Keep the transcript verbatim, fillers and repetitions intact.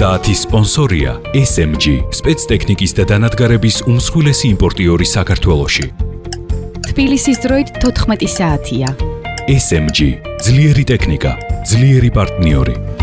საათის სპონსორია ეს ემ ჯი, სპეცტექნიკის და დანადგარების უმსხვილესი იმპორტიორი საქართველოში. თბილისის დროით თოთხმეტი საათია. ეს ემ ჯი, ძლიერი ტექნიკა, ძლიერი პარტნიორი.